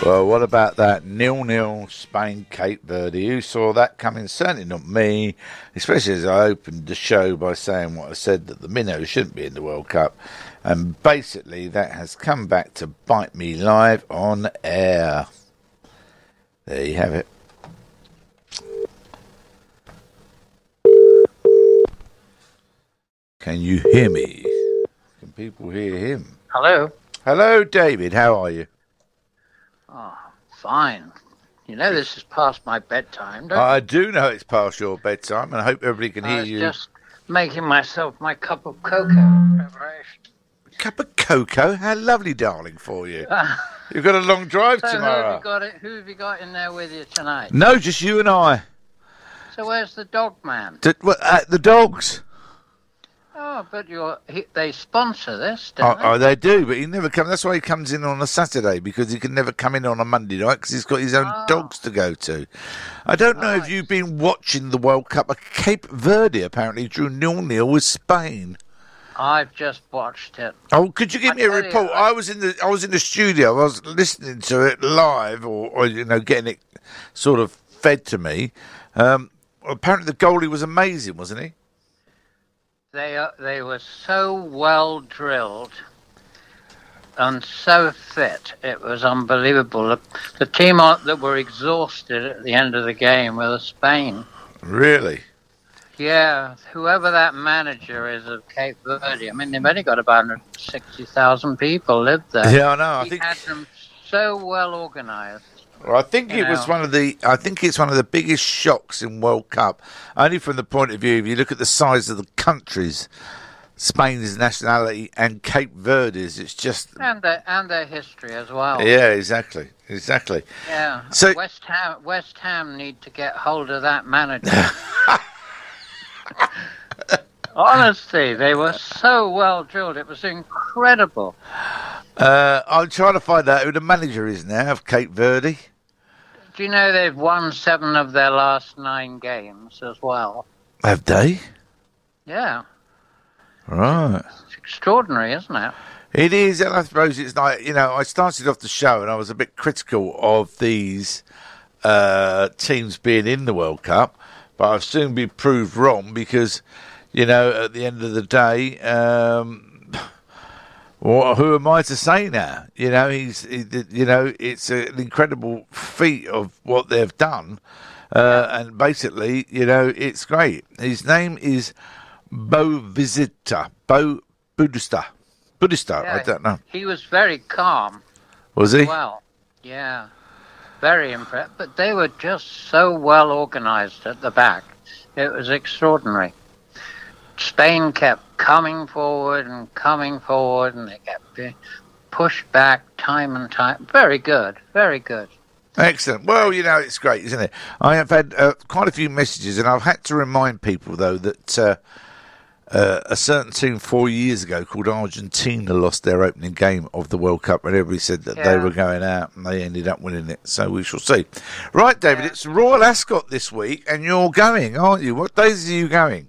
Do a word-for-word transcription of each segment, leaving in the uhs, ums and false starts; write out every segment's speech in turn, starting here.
Well, what about that nil-nil Spain Cape Verde? Who saw that coming? Certainly not me, especially as I opened the show by saying what I said, that the Minnows shouldn't be in the World Cup. And basically that has come back to bite me live on air. There you have it. Can you hear me? Can people hear him? Hello. Hello, David. How are you? Oh, fine. You know this is past my bedtime, don't you? I do know it's past your bedtime, and I hope everybody can I hear was you. just making myself my cup of cocoa preparation. Cup of cocoa? How lovely, darling, for you. You've got a long drive So tomorrow. who have you got it? Who have you got in there with you tonight? No, just you and I. So where's the dog man? D- well, uh, the dogs. Oh, but you're he, they sponsor this, Oh, don't they? oh, they do, but he never comes. That's why he comes in on a Saturday, because he can never come in on a Monday night because he's got his own Oh. dogs to go to. I don't know if Right. you've been watching the World Cup. Cape Verde apparently drew nil-nil with Spain. I've just watched it. Oh, could you give I me a tell you, report? I- I was in the I was in the studio. I was listening to it live, or, or you know, getting it sort of fed to me. Um, apparently, the goalie was amazing, wasn't he? They are, they were so well drilled and so fit. It was unbelievable. The, the team on- that were exhausted at the end of the game were the Spain. Really? Yeah, whoever that manager is of Cape Verde. I mean, they've only got about one hundred sixty thousand people live there. Yeah, I know. I he think had them so well organised. well, I think you it was know. one of the. I think it's one of the biggest shocks in World Cup. Only from the point of view, if you look at the size of the countries, Spain's nationality and Cape Verde's, it's just. And their, and their history as well. Yeah, exactly, exactly. Yeah. So- West Ham West Ham need to get hold of that manager. Honestly, they were so well drilled. It was incredible. Uh, I'm trying to find out who the manager is now of Cape Verde. Do you know they've won seven of their last nine games as well? Have they? Yeah. Right. It's extraordinary, isn't it? It is, and I suppose it's like, you know, I started off the show and I was a bit critical of these uh, teams being in the World Cup, but I've soon been proved wrong because, you know, at the end of the day, um, well, who am I to say now? You know, he's, he, you know, it's an incredible feat of what they've done, uh, and basically, you know, it's great. His name is Bo Visita, Bo Budista. Buddhista, Yeah, I don't know. He was very calm. Was he? Well, yeah. Very impressed. But they were just so well organised at the back. It was extraordinary. Spain kept coming forward and coming forward, and they kept being pushed back time and time. Very good, very good. Excellent. Well, you know, it's great, isn't it? I have had uh, quite a few messages, and I've had to remind people, though, that uh, uh, a certain team four years ago called Argentina lost their opening game of the World Cup, and everybody said that they Yeah. were going out, and they ended up winning it. So we shall see. Right, David, Yeah. it's Royal Ascot this week, and you're going, aren't you? What days are you going?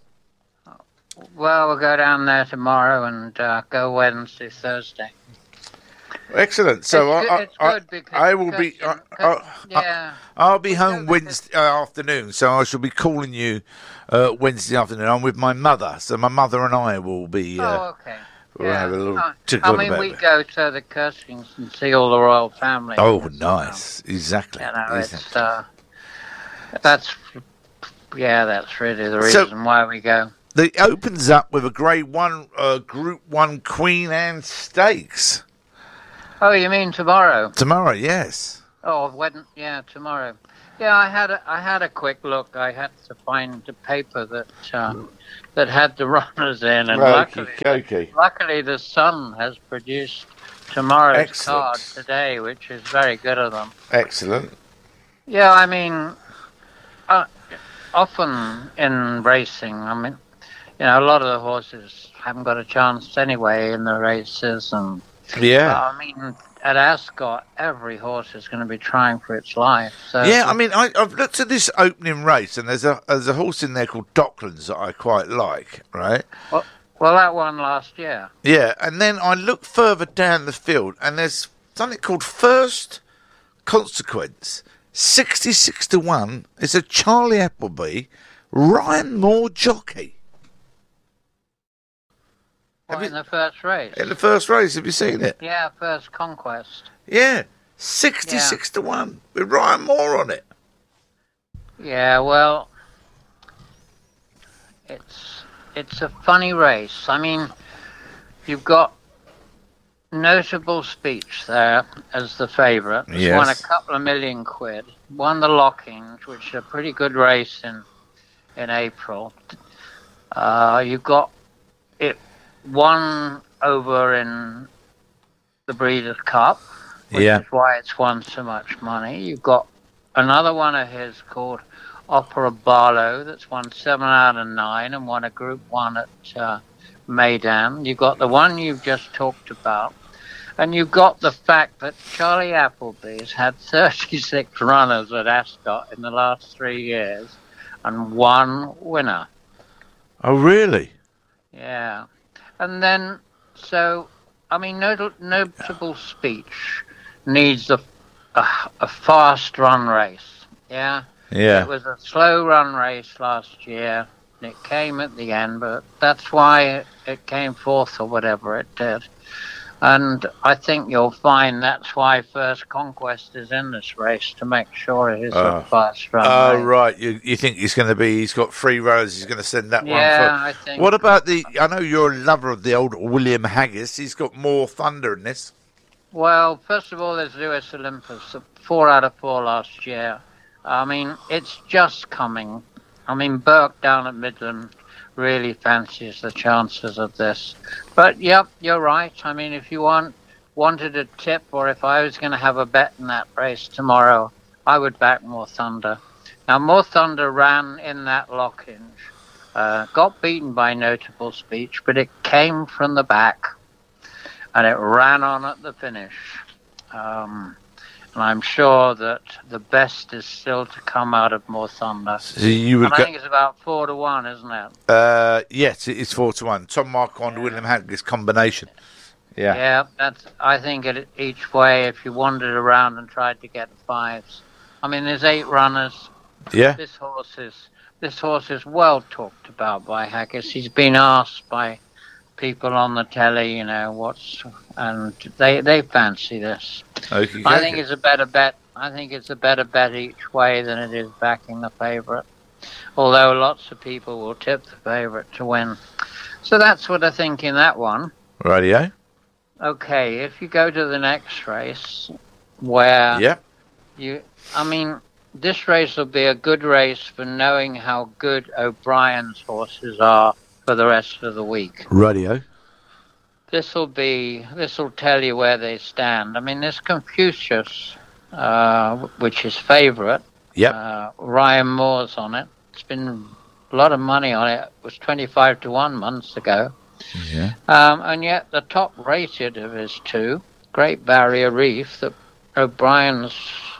Well, we'll go down there tomorrow and uh, go Wednesday, Thursday. Excellent. So It's I, good- it's I, good because- I will be. because- I, I, yeah. I'll be home good because- Wednesday uh, afternoon, so I shall be calling you uh, Wednesday afternoon. I'm with my mother, so my mother and I will be. Uh, Oh, okay. we'll yeah. have a little Uh, tick I on mean, about we it. go to the Kerskings and see all the royal family. Oh, That's, nice! Exactly. You know, it's exactly. uh, that's yeah, that's really the So- reason why we go. It opens up with a Grade One, uh, Group One Queen Anne Stakes Oh, you mean tomorrow? tomorrow. Yes. Oh, when? Yeah, tomorrow. Yeah, I had a, I had a quick look. I had to find the paper that uh, that had the runners in, and luckily, Okey-dokey. luckily the Sun has produced tomorrow's Excellent. card today, which is very good of them. Excellent. Yeah, I mean, uh, often in racing, I mean, you know, a lot of the horses haven't got a chance anyway in the races, and Yeah. uh, I mean, at Ascot, every horse is going to be trying for its life. So Yeah, I mean, I, I've looked at this opening race, and there's a there's a horse in there called Docklands that I quite like, right? well, well, that won last year. Yeah, and then I look further down the field, and there's something called First Consequence, sixty-six to one. It's a Charlie Appleby, Ryan Moore jockey. Well, in the first race? In the first race, have you seen it? Yeah, first Conquest. Yeah, sixty-six yeah. to one with Ryan Moore on it. Yeah, well, it's it's a funny race. I mean, you've got Notable Speech there as the favourite. It's yes. won a couple of million quid. Won the Lockings, which is a pretty good race in in April. Uh, you've got it won over in the Breeders' Cup, which yeah. is why it's won so much money. You've got another one of his called Opera Barlow that's won seven out of nine and won a Group One at uh, Maidan. You've got the one you've just talked about, and you've got the fact that Charlie Appleby has had thirty-six runners at Ascot in the last three years and one winner. Oh, really? Yeah. And then, so, I mean, not- Notable Speech needs a, a, a fast run race. Yeah? Yeah. It was a slow run race last year. It came at the end, but that's why it, it came fourth or whatever it did. And I think you'll find that's why First Conquest is in this race, to make sure it is oh. a fast run Oh, race. right. You you think he's going to be, he's got three rows, he's going to send that yeah, one for... I think... What about the, I know you're a lover of the old William Haggis, he's got more thunder in this. Well, first of all, there's Lewis Olympus, four out of four last year. I mean, it's just coming. I mean, Burke down at Midland really fancies the chances of this. But, yep, you're right. I mean, if you want wanted a tip, or if I was going to have a bet in that race tomorrow, I would back More Thunder. Now, More Thunder ran in that Lockinge, uh, got beaten by Notable Speech, but it came from the back, and it ran on at the finish. Um... And I'm sure that the best is still to come out of More Thunder. So you would and I go- think it's about four to one, isn't it? Uh, yes, it is four to one. Tom Marquand, yeah. William Haggis combination. Yeah. Yeah, that's. I think it each way. If you wandered around and tried to get the fives, I mean, there's eight runners. Yeah. This horse is. This horse is well talked about by Haggis. He's been asked by people on the telly, you know, what's, and they they fancy this. Okay, I think it's a better bet. I think it's a better bet each way than it is backing the favourite. Although lots of people will tip the favourite to win. So that's what I think in that one. Radio. Okay, if you go to the next race, where yeah. you, I mean, this race will be a good race for knowing how good O'Brien's horses are for the rest of the week. Radio. This will be. This will tell you where they stand. I mean, there's Confucius, uh, which is favourite. Yep. Uh, Ryan Moore's on it. It's been a lot of money on it. It was twenty-five to one months ago. Yeah. Um, and yet the top rated of his two, Great Barrier Reef, that O'Brien's,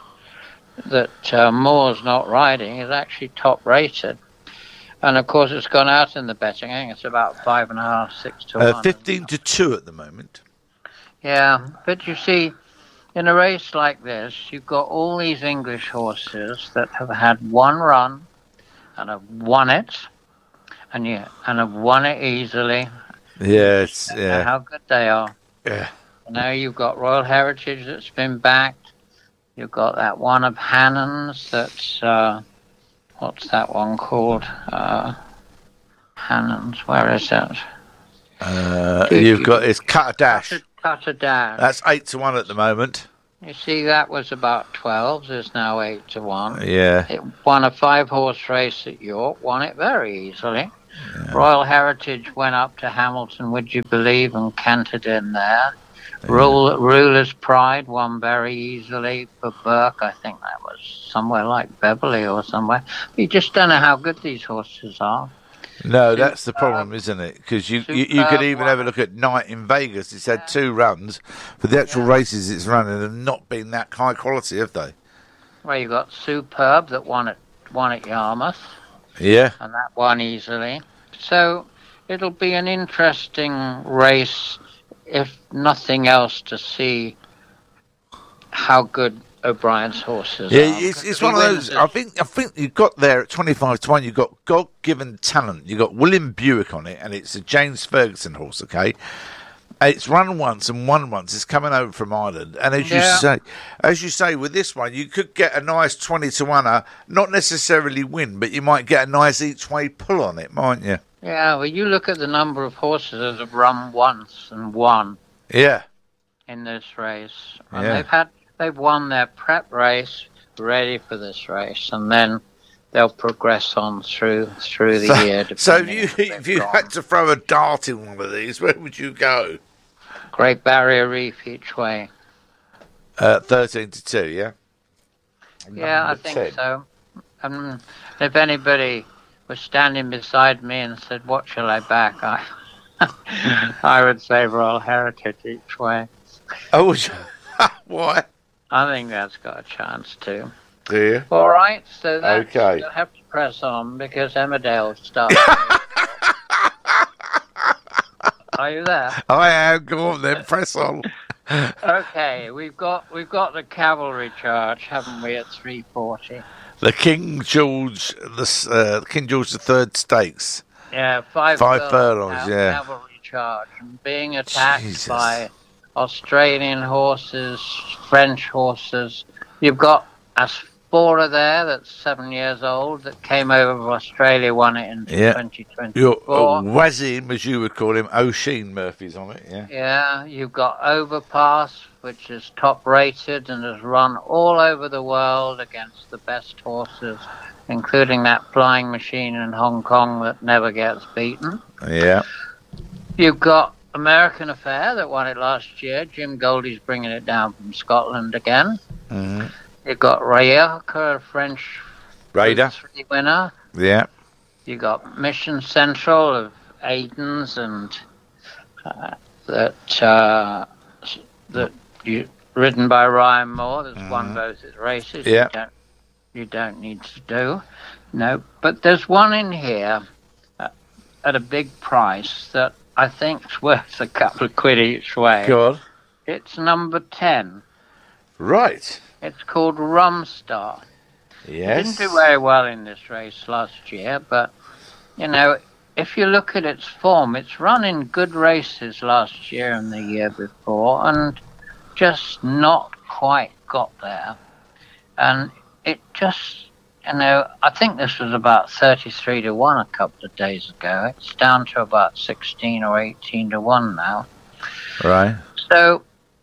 that uh, Moore's not riding, is actually top rated. And of course, it's gone out in the betting. I think it's about five and a half, six to uh, one. Fifteen to two at the moment. Yeah, but you see, in a race like this, you've got all these English horses that have had one run and have won it, and you and have won it easily. Yes, You yeah. know how good they are. Yeah. Now you've got Royal Heritage that's been backed. You've got that one of Hannon's that's. Uh, What's that one called? Uh, Hannon's. Where is it? Uh, you've got it's Cut a Dash. Cut a, cut a Dash. That's eight to one at the moment. You see, that was about twelve. There's now eight to one. Yeah. It won a five-horse race at York. Won it very easily. Yeah. Royal Heritage went up to Hamilton, would you believe, and cantered in there. Yeah. Rule, Ruler's Pride won very easily for Burke. I think that was somewhere like Beverly or somewhere. But you just don't know how good these horses are. No, Superb. That's the problem, isn't it? Because you, you, you could even have a look at Night in Vegas. It's had yeah. two runs. For the actual yeah. races it's running have not been that high quality, have they? Well, you got Superb that won at, won at Yarmouth. Yeah. And that won easily. So it'll be an interesting race, if nothing else, to see how good O'Brien's horses. Yeah, are, it's, it's he one of wins those. it. I think I think you got there at twenty-five to one. You got God-given talent. You got William Buick on it, and it's a James Ferguson horse. Okay, it's run once and won once. It's coming over from Ireland, and as you Yeah. say, as you say with this one, you could get a nice twenty to one. Not necessarily win, but you might get a nice each way pull on it, mightn't you? Yeah, well, you look at the number of horses that have run once and won Yeah, in this race, and Yeah. they've had they've won their prep race, ready for this race, and then they'll progress on through through the so, year. so if depending you on where if they've you gone. had to throw a dart in one of these, where would you go? Great Barrier Reef each way. Uh, Thirteen to two, yeah. Yeah, I Number think ten. so. Um, if anybody was standing beside me and said, "What shall I back?" I I would say Royal Heritage each way. Oh, would you? Why? I think that's got a chance too. Do you? All right, so that's, Okay. you'll have to press on because Emmerdale starts. Are you there? I am. Go on then. Press on. Okay, we've got we've got the cavalry charge, haven't we? At three forty. The King George, the uh, King George the Third Stakes. Yeah, five Five furlongs, furlongs, cav- yeah. Cavalry charge, and being attacked Jesus. by Australian horses, French horses. You've got a Spora there that's seven years old that came over from Australia, won it in Yeah. twenty Your twenty-four. uh, Wazim, as you would call him, O'Sheen Murphy's on it. Yeah. Yeah, you've got Overpass, which is top rated and has run all over the world against the best horses, including that flying machine in Hong Kong that never gets beaten. Yeah. You've got American Affair that won it last year. Jim Goldie's bringing it down from Scotland again. hmm You've got Rayaka, a French Raider. three winner. Yeah. You got Mission Central of Aiden's and uh, that uh, that you ridden by Ryan Moore. That's won both his races. Yeah. You don't, you don't need to do. No, but there's one in here uh, at a big price that I think's worth a couple of quid each way. God. It's number ten. Right. It's called Rumstar. Yes. Didn't do very well in this race last year, but, you know, if you look at its form, it's run in good races last year and the year before, and just not quite got there. And it just, you know, I think this was about thirty-three to one a couple of days ago. It's down to about sixteen or eighteen to one now. Right. So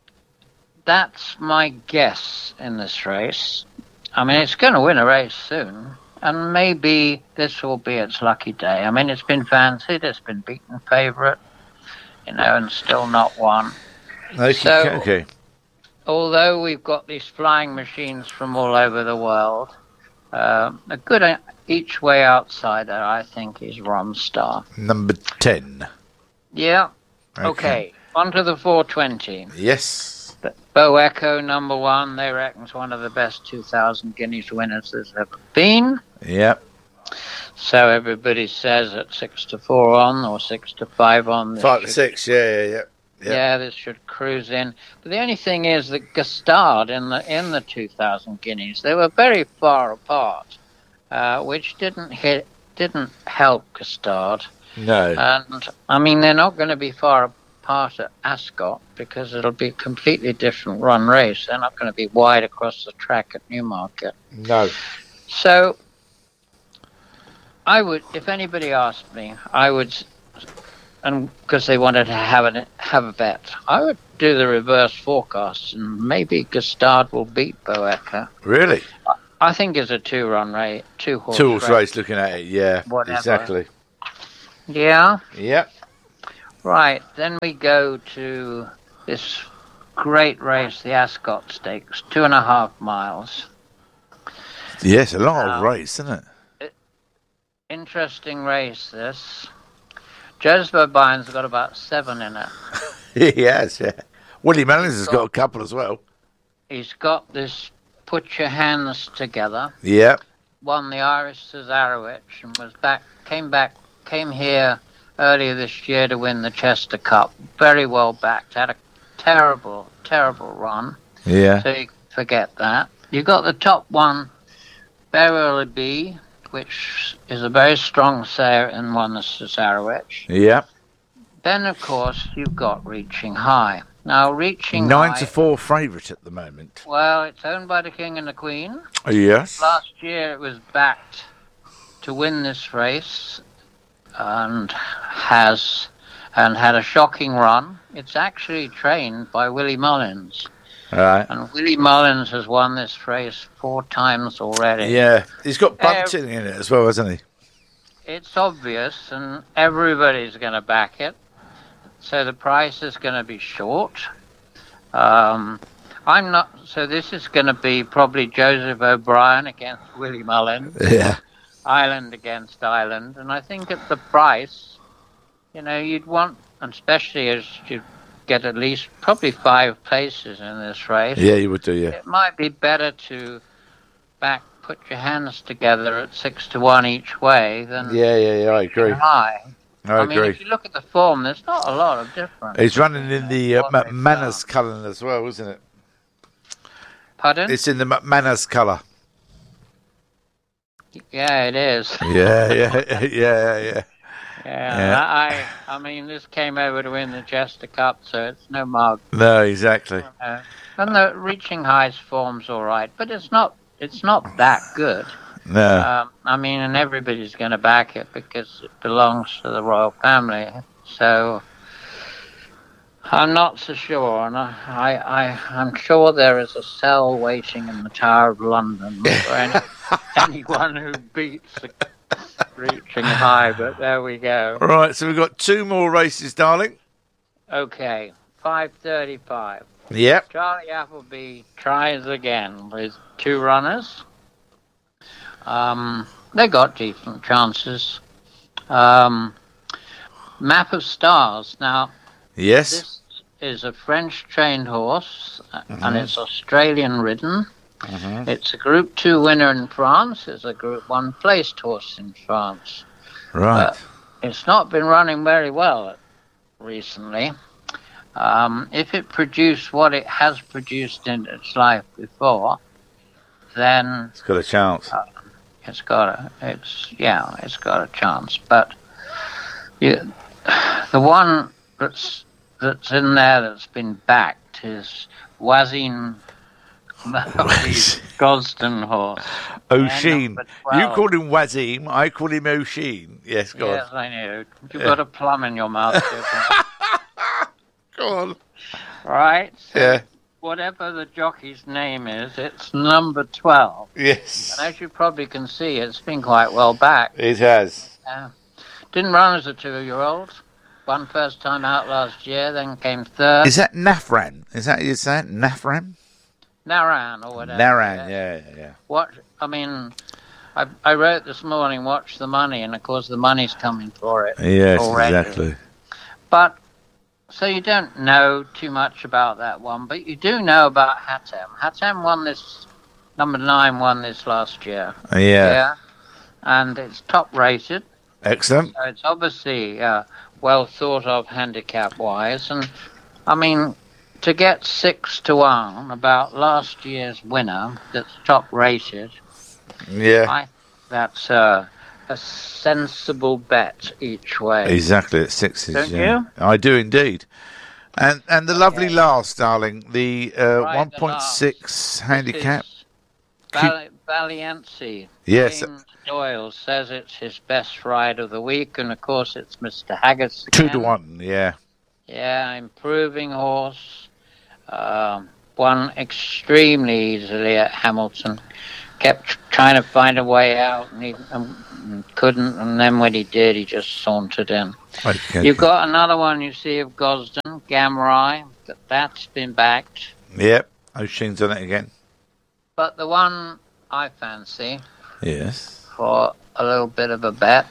that's my guess in this race. I mean, it's going to win a race soon, and maybe this will be its lucky day. I mean, it's been fancied, it's been beaten favourite, you know, and still not won. Okay. So- okay. Although we've got these flying machines from all over the world, uh, a good uh, each way outsider, I think, is Romstar. Number ten. Yeah. Okay. On to the four twenty. Yes. Bo Echo, number one, they reckon is one of the best two thousand guineas winners there's ever been. Yep. So everybody says at six to four on or six to five on. this Five to should- six. Yeah. Yeah. Yeah. Yeah. Yeah, this should cruise in. But the only thing is that Gustard in the in the two thousand guineas, they were very far apart, uh, which didn't hit didn't help Gustard. No. And I mean, they're not going to be far apart at Ascot because it'll be a completely different run race. They're not going to be wide across the track at Newmarket. no. So, I would, if anybody asked me, I would, and because they wanted to have a have a bet, I would do the reverse forecast, and maybe Gustard will beat Boecker. Really. I think it's a two-run race, two-horse Two horse race. race. Looking at it. Yeah. Whatever. Exactly. Yeah. Yep. Right, then we go to this great race, the Ascot Stakes, two and a half miles. Yes. A long Um, race, isn't it? Interesting race, this. Joseph O'Brien's got about seven in it. He has. Yeah. Willie Mellons has got a couple as well. He's got this Put Your Hands Together, Yep. won the Irish Cesarewitch, and was back, came back, came here earlier this year to win the Chester Cup. Very well backed, had a terrible, terrible run. Yeah. So he forget that. You got the top one, Beverly B, which is a very strong sayer and won the Cesarewitch. Yeah. Then, of course, you've got Reaching High. Now, Reaching Nine High... to four favourite at the moment. Well, it's owned by the King and the Queen. Yes. Last year it was backed to win this race and has and had a shocking run. It's actually trained by Willie Mullins. Right. And Willie Mullins has won this race four times already. Yeah. He's got bunting uh, in it as well, hasn't he? It's obvious, and everybody's going to back it. So the price is going to be short. Um, I'm not. So this is going to be probably Joseph O'Brien against Willie Mullins. Yeah. Island against Island, and I think at the price, you know, you'd want, and especially as you get at least probably five places in this race. Yeah, you would do. Yeah. It might be better to back, put your hands together at six to one each way than Yeah, yeah, yeah. I agree. high. I, I agree. mean, if you look at the form, there's not a lot of difference. He's running in the uh, McManus colour as well, isn't it? Pardon? It's in the McManus colour. Yeah, it is. Yeah, yeah, yeah, yeah, yeah. Yeah, I, I mean, this came over to win the Chester Cup, so it's no mug. No, exactly. Uh, and the Reaching High's form's all right, but it's not, it's not that good. No. Um, I mean, and everybody's going to back it because it belongs to the royal family. So I'm not so sure, and I, I, I I'm sure there is a cell waiting in the Tower of London for any, anyone who beats the Reaching High. But there we go. All right, so we've got two more races, darling. Okay, five thirty-five. Yep. Charlie Appleby tries again with two runners. Um, they got decent chances. Um, Map of Stars. Now, Yes. this is a French-trained horse, Mhm. and it's Australian-ridden. Mhm. It's a Group two winner in France. It's a Group one placed horse in France. Right. Uh, it's not been running very well recently. Um, if it produced what it has produced in its life before, then It's got a chance. uh, it's got a, it's yeah, it's got a chance. But you, the one that's that's in there that's been backed is Wazin Gosden horse. O'Sheen. number You twelve. called him Wazim, I call him O'Sheen. Yes, go Yes, on. I know. You've got a plum in your mouth. Go on. Right? So Yeah. whatever the jockey's name is, it's number twelve. Yes. And as you probably can see, it's been quite well backed. It has. Uh, didn't run as a two-year-old. Won first time out last year, then came third. Is that Nafran? Is that you say Nafran? Naran or whatever. Naran, yeah, yeah, yeah. What, I mean, I, I wrote this morning, watch the money, and of course the money's coming for it. Yes, already. exactly. But, so you don't know too much about that one, but you do know about Hatem. Hatem won this, number nine won this last year. Yeah. Yeah. And it's top rated. Excellent. So it's obviously uh, well thought of handicap-wise. And, I mean, to get six to one about last year's winner that's top rated, Yeah. I, that's uh, a sensible bet each way. Exactly, at sixes. Don't yeah. you? I do indeed. And and the lovely Okay. last, darling, the uh, Right, one the point six handicap. Val- Valiancy. Yes. James Doyle says it's his best ride of the week, and of course it's Mister Haggart's Two again. to one, yeah. Yeah, improving horse. Um, won extremely easily at Hamilton. Kept trying to find a way out, and he um, couldn't. And then when he did, he just sauntered in. Okay. You've got another one you see of Gosden, Gamrai. That that's been backed. Yep. O'Sheen's on it again. But the one I fancy Yes. for a little bit of a bet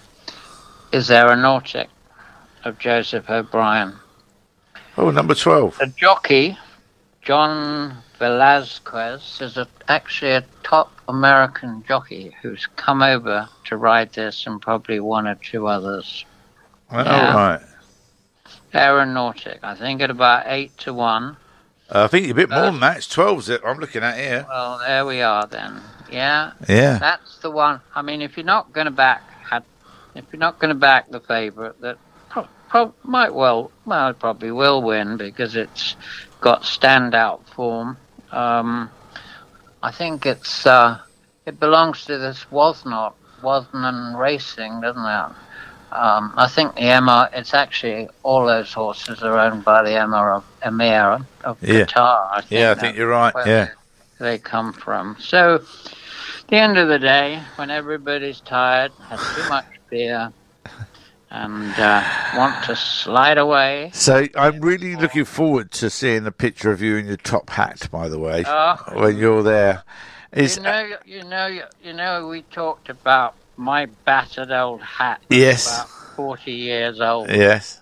is Aeronautic of Joseph O'Brien. Oh, number twelve. The jockey, John Velazquez, is a, actually a top American jockey who's come over to ride this and probably one or two others. Oh, Yeah. right. Aeronautic, I think at about eight to one. Uh, I think you're a bit more Uh, than that. It's twelve, it I'm looking at here. Well, there we are then. Yeah, Yeah. that's the one. I mean, if you're not going to back, if you're not going to back the favourite, that pro- pro- might well, well, it probably will win because it's got standout form. Um, I think it's uh, it belongs to this Wozniak, Wozniak Racing, doesn't it? Um, I think the Emma, it's actually, all those horses are owned by the Emma of Emir of Yeah. Qatar. I think Yeah, I think that's you're right. where Yeah. they come from. So, at the end of the day, when everybody's tired, has too much beer, and uh, want to slide away. So I'm really looking forward to seeing a picture of you in your top hat, by the way, Oh. when you're there. Is You know, you know, you know. We talked about my battered old hat. that's Yes. About forty years old. Yes.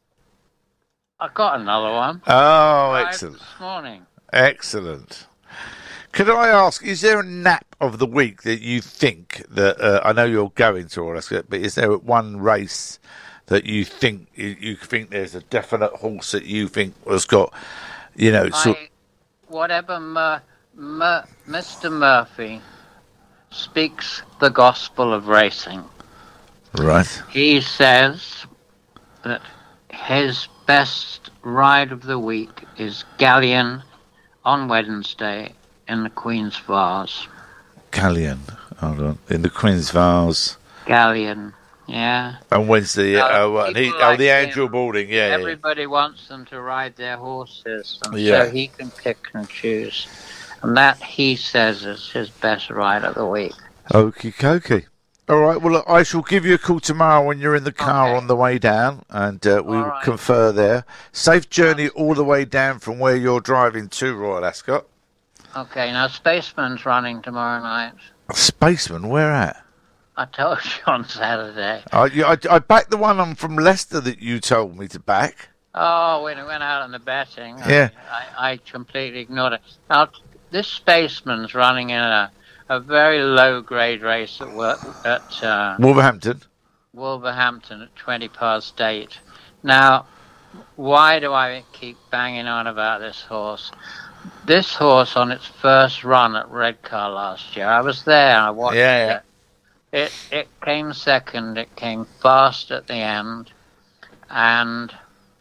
I got another one. Oh, Arrived excellent. This morning. Excellent. Could I ask, is there a nap of the week that you think that, uh, I know you're going to, or but is there one race that you think, you, you think there's a definite horse that you think has got, you know, sort I, whatever Mur- Mur- Mister Murphy speaks the gospel of racing. right? He says that his best ride of the week is Galleon on Wednesday in the Queen's Vase. Galleon, hold on, in the Queen's Vase. Galleon, yeah. On Wednesday, yeah. Uh, Oh, well, and he, people oh, like the him, Andrew Balding, yeah. yeah. Everybody wants them to ride their horses, and Yeah. so he can pick and choose. And that, he says, is his best ride of the week. Okie dokie. All right, well, look, I shall give you a call tomorrow when you're in the car Okay. on the way down, and uh, we'll All right. confer there. Safe journey all the way down from where you're driving to Royal Ascot. Okay, now Spaceman's running tomorrow night. Spaceman, where at? I told you on Saturday. I, you- I, I backed the one on from Leicester that you told me to back. Oh, when it went out on the betting, Yeah. I, I, I completely ignored it. Now, this Spaceman's running in a, a very low-grade race at, work, at uh, Wolverhampton. Wolverhampton at twenty past eight. Now, why do I keep banging on about this horse? This horse, on its first run at Redcar last year, I was there, I watched Yeah, it. It, it came second, it came fast at the end, and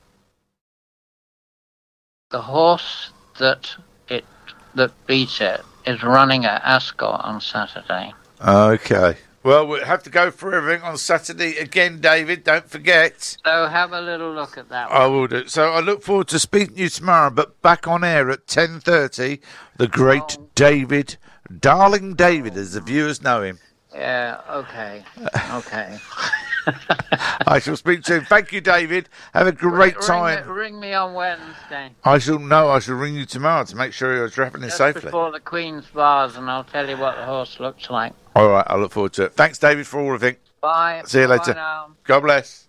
the horse that it that beat it is running at Ascot on Saturday. Okay. Well, we'll have to go through everything on Saturday again, David. Don't forget. So have a little look at that I one. will do. So I look forward to speaking to you tomorrow, but back on air at ten thirty, the great Oh. David, Darling David, as the viewers know him. Yeah, okay. Okay. I shall speak to him. Thank you, David. Have a great ring, time. Me, ring me on Wednesday. I shall know. I shall ring you tomorrow to make sure you're travelling Just safely. before the Queen's Vase, and I'll tell you what the horse looks like. All right. I look forward to it. Thanks, David, for all of it. Bye. See you Bye later. now. God bless.